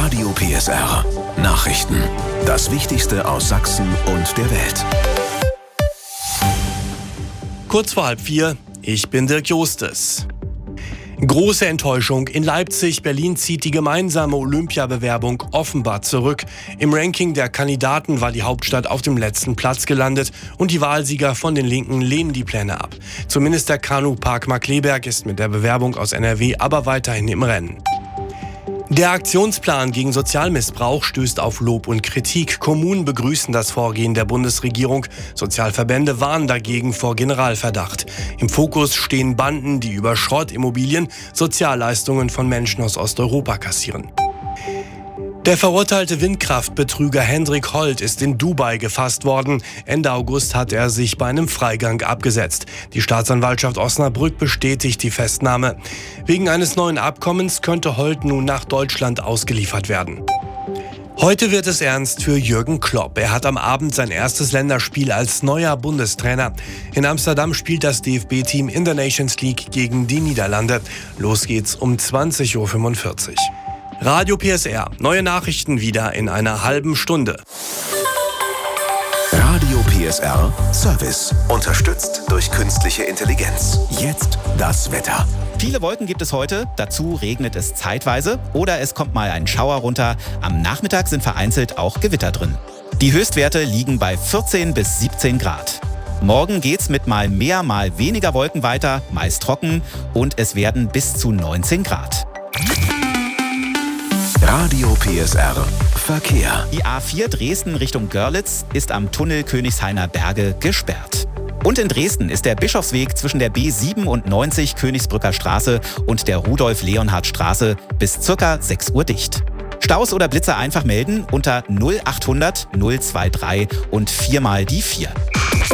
Radio PSR. Nachrichten. Das Wichtigste aus Sachsen und der Welt. Kurz vor 3:30, ich bin Dirk Jostes. Große Enttäuschung. In Leipzig, Berlin zieht die gemeinsame Olympiabewerbung offenbar zurück. Im Ranking der Kandidaten war die Hauptstadt auf dem letzten Platz gelandet und die Wahlsieger von den Linken lehnen die Pläne ab. Zumindest der Kanupark Markkleeberg ist mit der Bewerbung aus NRW aber weiterhin im Rennen. Der Aktionsplan gegen Sozialmissbrauch stößt auf Lob und Kritik. Kommunen begrüßen das Vorgehen der Bundesregierung. Sozialverbände warnen dagegen vor Generalverdacht. Im Fokus stehen Banden, die über Schrottimmobilien Sozialleistungen von Menschen aus Osteuropa kassieren. Der verurteilte Windkraftbetrüger Hendrik Holt ist in Dubai gefasst worden. Ende August hat er sich bei einem Freigang abgesetzt. Die Staatsanwaltschaft Osnabrück bestätigt die Festnahme. Wegen eines neuen Abkommens könnte Holt nun nach Deutschland ausgeliefert werden. Heute wird es ernst für Jürgen Klopp. Er hat am Abend sein erstes Länderspiel als neuer Bundestrainer. In Amsterdam spielt das DFB-Team in der Nations League gegen die Niederlande. Los geht's um 20:45 Uhr. Radio PSR. Neue Nachrichten wieder in einer halben Stunde. Radio PSR Service. Unterstützt durch künstliche Intelligenz. Jetzt das Wetter. Viele Wolken gibt es heute, dazu regnet es zeitweise oder es kommt mal ein Schauer runter. Am Nachmittag sind vereinzelt auch Gewitter drin. Die Höchstwerte liegen bei 14 bis 17 Grad. Morgen geht's mit mal mehr, mal weniger Wolken weiter, meist trocken und es werden bis zu 19 Grad. Radio PSR Verkehr. Die A4 Dresden Richtung Görlitz ist am Tunnel Königshainer Berge gesperrt. Und in Dresden ist der Bischofsweg zwischen der B97 Königsbrücker Straße und der Rudolf-Leonhard-Straße bis ca. 6 Uhr dicht. Staus oder Blitzer einfach melden unter 0800 023 und 4 mal die 4.